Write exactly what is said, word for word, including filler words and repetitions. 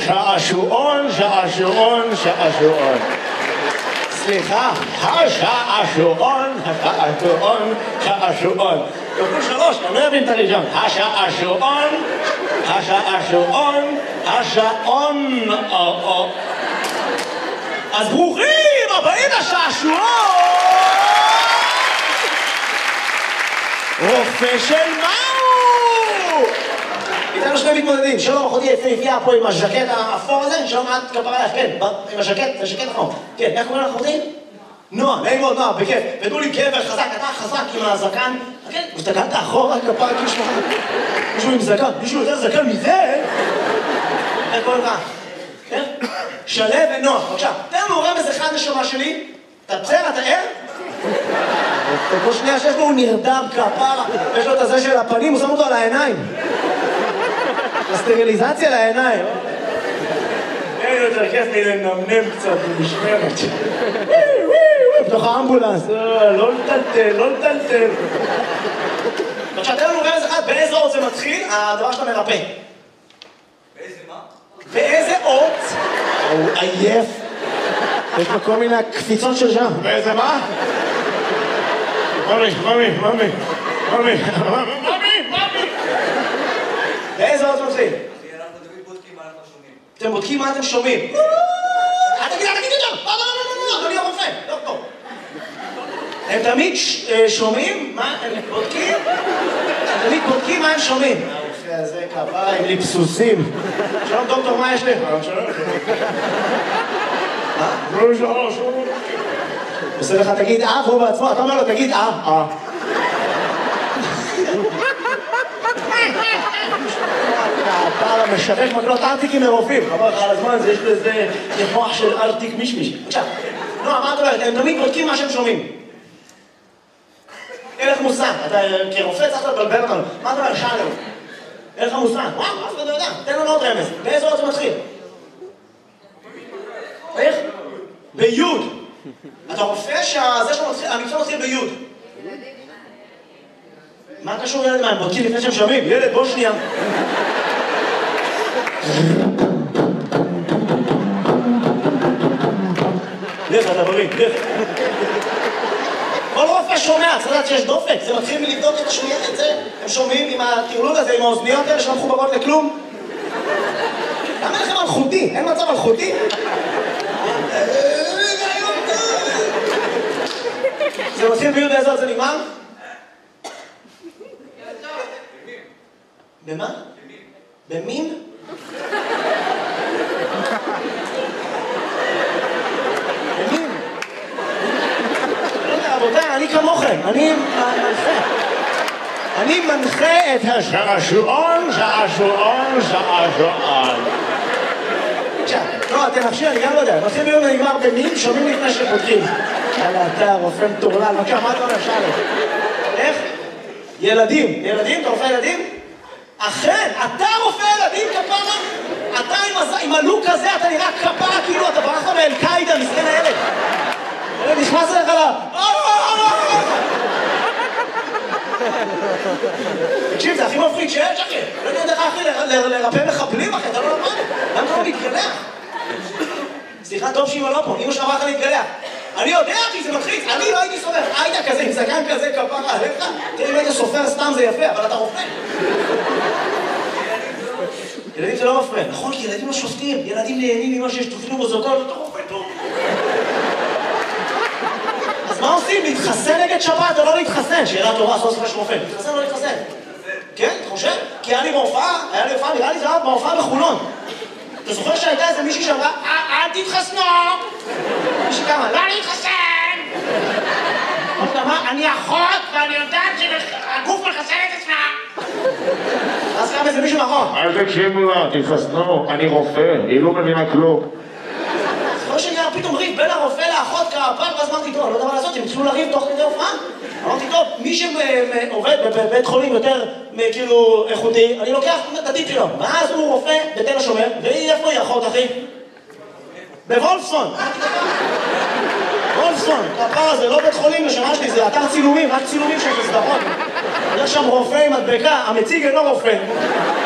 שעשועון, שעשועון, שעשועון. סליחה, השעשועון, השעשועון, שעשועון. כפול שלוש, אני לא מבין את הראשון. השעשועון, השעשועון, השעון. אז ברוכים הבאים לשעשועון! רופא של מהו! איתנו שני מתמודדים, שלום אחותי יפהפייה פה עם הז'קט האפור הזה, שלום את כפרה לך, כן, עם הז'קט, זה ז'קט אפור. כן, איך קוראים לך אחותי? נועה, נעים מאוד נועה, בכיף. ותנו לי גבר חזק, אתה חזק עם הזקן, כן, וסתגלת אחורה כפרה כאילו שלך. מישהו עם זקן, מישהו יותר זקן מזה? איך קוראים לך? כן? שלו ונועה, בבקשה. תן לנו רמז אחד נשמה שלי, אתה בסדר, אתה ער? כל שנייה שיש לו הוא נרדם כפרה, יש לו את הזה של הפנים, הוא שם אותו על העיניים. הסטריליזציה לעיניים. אין יותר כיף לי לנמנם קצת במשמרת. בתוך האמבולנס, לא לטלטל, לא לטלטל. עכשיו, תן לנו רמז אחד, באיזה אות זה מתחיל, הדבר שאתה מרפא. באיזה מה? באיזה אות? הוא עייף. יש לו כל מיני קפיצות של שם. באיזה מה? ממי, ממי, ממי, ממי, ממי, ממי. באיזה אות מתחיל? אנחנו תמיד בודקים מה אנחנו שומעים. אתם בודקים מה אתם שומעים. אל תגיד, אל תגיד יותר. לא, לא, לא, לא, אדוני הרופא. לא, לא. הם תמיד שומעים מה הם בודקים? הם תמיד בודקים מה הם שומעים. הרופא הזה כפרה עם ליפסוסים. שלום דוקטור, מה יש לך? שלום. מה? לא, שלום, שלום. עושה לך, תגיד אה, והוא בעצמו, אתה אומר לו, תגיד אה, אה. הפער המשווק מקלות ארטיקים מרופאים. חבר לך על הזמן, יש לזה מוח של ארטיק מישמיש. בבקשה. נועה, מה את אומרת? הם תמיד בודקים מה שהם שומעים. אין לך מושג. אתה כרופא צריך לבלבל אותנו. מה אתה אומר? שאלה. אין לך מושג. וואו, אף אחד לא יודע. תן לנו עוד רמז. באיזה אות זה מתחיל? איך? ביוד. אתה רופא שהמקצוע מתחיל ביוד. מה קשור ילד מה? הם בודקים לפני שהם שומעים. ילד, בוא שנייה. לך, אתה בריא, לך. כל רופא שומע, צריך לדעת שיש דופק. זה מתחיל מלבדוק את השמיעה, את זה. הם שומעים עם הטרלול הזה, עם האוזניות האלה שלא מחוברות לכלום. למה לכם מלכותי? אין מצב מלכותי? זה מתחיל ביוד באיזה עוד זה נגמר? במה? במין? במין? רבותיי, אני כמוכם, אני מנחה. אני מנחה את השעשועון, שעשועון, שעשועון. עכשיו, לא, אתם נפשי, אני גם לא יודע. מתחיל ביום ונגמר במין, שומעים לפני שפותחים. יאללה, אתה רופא מטורלל, בבקשה, מה אתה אומר, שאלה? איך? ילדים. ילדים? אתה רופא ילדים? אכן, אתה רופא ילדים, כפרה? אתה עם הלוק הזה, אתה נראה כפרה, כאילו אתה ברחת מאל-קאידה, מסכן הילד. הילד נכנס אליך לה... תקשיב, זה הכי מפחיד שיש, אחי. לא יודע איך אחי לרפא מחבלים, אחי, אתה לא למד. למה אתה לא מתגלח? סליחה, טוב שאמא לא פה, אמא שלך אמרה לך להתגלח. אני יודע, אחי, זה מתחיל. אני לא הייתי סופר. היית כזה, עם זקן כזה, כפרה עליך. תראה, אם היית סופר סתם זה יפה, אבל אתה רופא. ילדים זה לא מפריע. נכון, כי ילדים לא שופטים. ילדים נהנים ממה שיש תופנים בזוגות, אתה רופא טוב. אז מה עושים? להתחסן נגד שבת או לא להתחסן? שאלה תורה, סוף סוף יש רופא. להתחסן או לא להתחסן? כן, אתה חושב? כי היה לי בהופעה, היה לי הופעה, נראה לי זה היה בהופעה בחולון. אתה זוכר שהייתה איזה מישהי שאמרה, אל תתחסנו! מישהי כמה, לא להתחסן! עוד אמרה, אני אחות ואני יודעת שהגוף מחסן את עצמה! אז קם איזה מישהו נכון. אל תקשיבו לה, תתחסנו, אני רופא, היא לא מבינה כלום. זוכר שנהיה פתאום ריב בין הרופא לאחות כפר, ואז אמרתי, טוב, לא יודע מה לעשות, הם התחילו לריב תוך כדי הופעה. אמרתי, טוב, מי שעובד בבית חולים יותר כאילו איכותי, אני לוקח את הטיפ שלו. ואז הוא רופא בתל השומר, והיא איפה היא אחות, אחי? בוולפסון. וולפסון, כפר הזה, לא בית חולים לשמה שלי, זה אתר צילומים, רק צילומים של סדרות. יש שם רופא עם מדבקה, המציג אינו רופא.